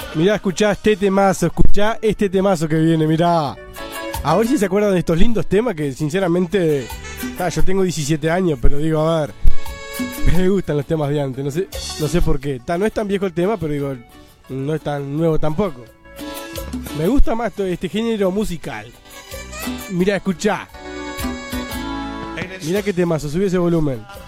Mirá, escuchá este temazo que viene, mirá. A ver si se acuerdan de estos lindos temas que sinceramente... yo tengo 17 años, pero digo, a ver... Me gustan los temas de antes, no sé por qué. No es tan viejo el tema, pero digo, no es tan nuevo tampoco. Me gusta más este género musical. Mirá, escuchá. Mirá qué temazo, subí ese volumen.